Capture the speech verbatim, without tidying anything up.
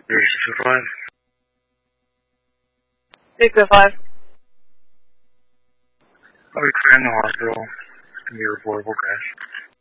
Zero six zero five. six oh five. I'll be clear in the hospital. It's going to be a reportable crash.